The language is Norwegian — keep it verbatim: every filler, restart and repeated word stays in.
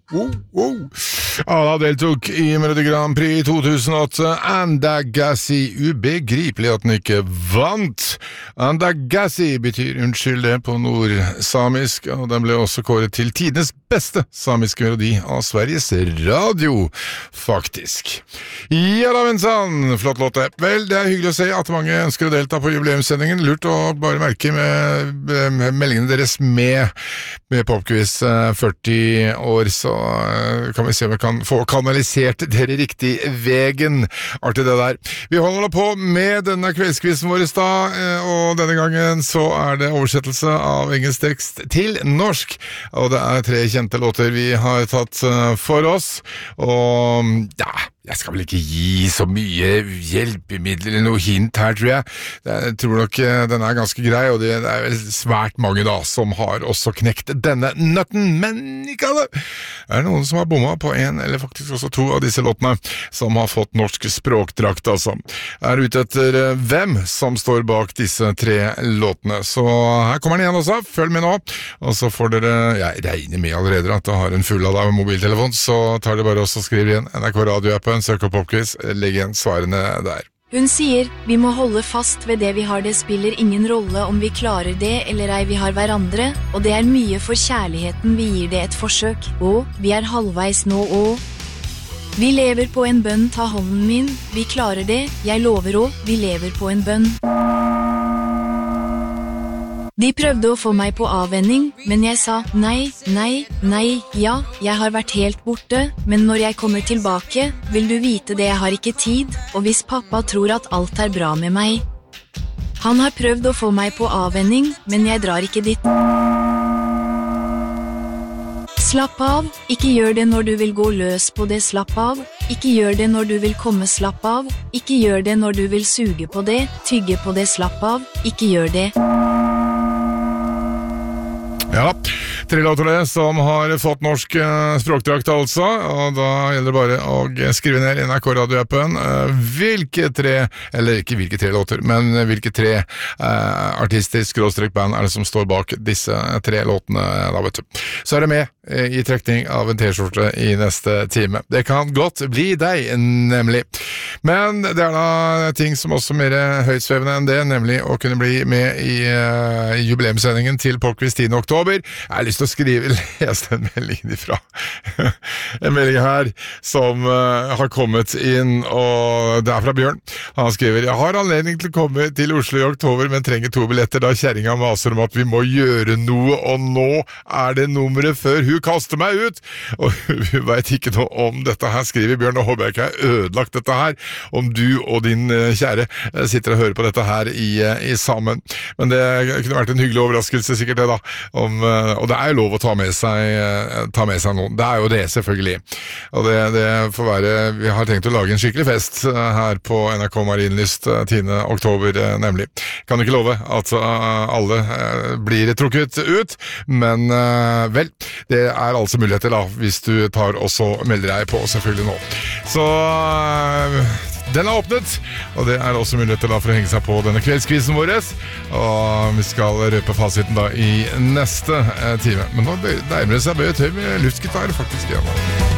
oh, oh. Alla deltok i Melodi Grand Prix i to tusen og åtte. Andagasi, ubegripelig at den ikke vant. Andagasi betyr unnskyld det på nordsamisk, og den ble også kåret til tidenes beste samiske melodi av Sveriges Radio, faktisk. Ja da, Vincent, flott låt det. Vel, det er hyggelig å se at mange ønsker å delta på jubileumssendingen. Lurt å bare merke med, med meldingene deres med, med Popquiz førti år, så kan vi se om vi kan få kanalisert dere riktig vegen. Artig det der. Vi holder på med denne kveldskvisten vår da, og denne gangen så er det oversettelse av engelsk tekst til norsk, og det er tre kjente låter vi har tatt for oss, og ja, jeg skal vel ikke gi så mye hjelpemidler eller noe hint her, tror jeg. Jeg tror nok den er ganske grei, og det er vel svært mange da som har også knekt denne nøtten, men ikke alle. Det er noen som har bommet på en, eller faktisk også to av disse låtene, som har fått norsk språkdrakt, altså. Jeg er ute etter hvem som står bak disse tre låtene, så her kommer den igjen også. Følg med nå, og så får dere, jeg regner med allerede at du har en full av deg med mobiltelefon, så tar det bare også og skriver igjen N R K Radio-appen, søk opp Popquiz, legg igjen svarene der. Hun sier, vi må holde fast ved det vi har, det spiller ingen rolle om vi klarer det eller ei, vi har hverandre, og det er mye for kjærligheten, vi gir det et forsøk, og vi er halvveis nå, og vi lever på en bønn, ta hånden min, vi klarer det, jeg lover og, vi lever på en bønn. De prøvde å få meg på avvenning, men jeg sa nei, nei, nei, ja, jeg har vært helt borte, men når jeg kommer tilbake, vil du vite det, jeg har ikke tid, og hvis pappa tror at alt er bra med meg. Han har prøvd å få meg på avvenning, men jeg drar ikke dit. Slapp av, ikke gjør det når du vil gå løs på det, slapp av, ikke gjør det når du vil komme, slapp av, ikke gjør det når du vil suge på det, tygge på det, slapp av, ikke gjør det. Ja, tre låter det som har fått norsk språkdrakt altså, og da gjelder det bare å skrive ned N R K Radio-appen hvilke tre, eller ikke hvilke tre låter, men hvilke tre eh, artister, skråstrek band er det som står bak disse tre låtene da, vet du. Så er det med i trekning av en t-skjorte i neste time. Det kan godt bli deg, nemlig. Men det er da ting som også er mer høytsvevende enn det, nemlig å kunne bli med i uh, jubileumssendingen til Popquiz tiende oktober. Jeg har lyst til å skrive, lese en melding ifra. En melding her som uh, har kommet inn, og det er fra Bjørn. Han skriver, jeg har anledning til å komme til Oslo i oktober, men trenger to billetter da kjerringa maser om at vi må gjøre noe, og nå er det nummeret før hun kaster meg ut. Og hun vet ikke noe om dette her, skriver Bjørn, og håper jeg ikke har ødelagt dette her, om du og din kjære sitter og hører på dette her i, i sammen. Men det kunne vært en hyggelig overraskelse sikkert det da, om, og det er jo lov å ta med seg, ta med seg noen. Det er jo det, selvfølgelig. Og det, det får være, vi har tenkt å lage en skikkelig fest her på N R K Marienlyst tiende oktober, nemlig. Kan ikke love at alle blir trukket ut, men vel, det er altså muligheter da, hvis du tar og så melder deg på selvfølgelig nå. Så den er åpnet, og det er også muligheter da for å henge seg på denne kveldskvisen vår, og vi skal røpe fasiten da i neste time. Men nå nærmer det seg bøye tøy med luftgitar faktisk igjen.